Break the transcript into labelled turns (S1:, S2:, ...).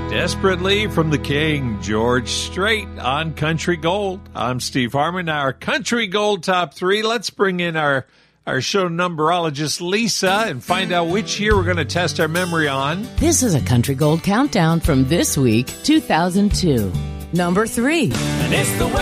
S1: Desperately from the King, George Strait on Country Gold. I'm Steve Harmon. Our Country Gold Top 3. Let's bring in our show numberologist, Lisa, and find out which year we're going to test our memory on.
S2: This is a Country Gold Countdown from this week, 2002. Number 3.
S3: And it's the way